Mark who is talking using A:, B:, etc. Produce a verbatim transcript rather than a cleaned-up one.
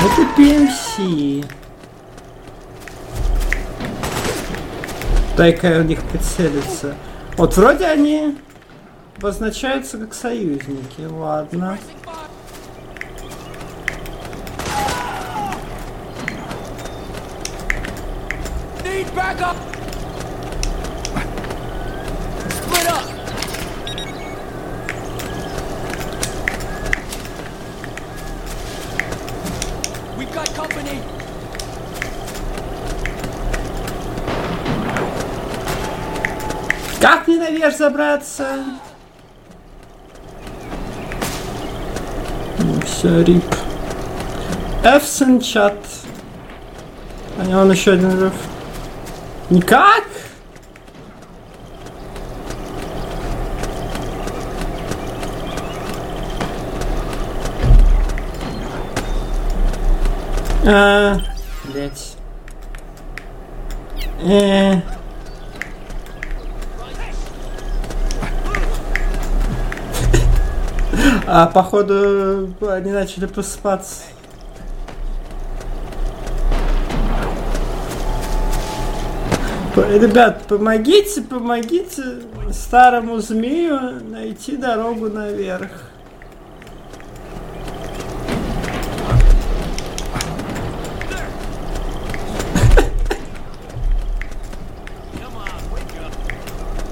A: Это пи эм си. Дай-ка у них прицелиться. Вот вроде они обозначаются как союзники. Ладно. Как мне наверх забраться? Ну все, рип. Эфсен чат. А не, он еще один жив. Никак? А, блять. Э. А походу они начали просыпаться. Ребят, помогите, помогите старому змею найти дорогу наверх.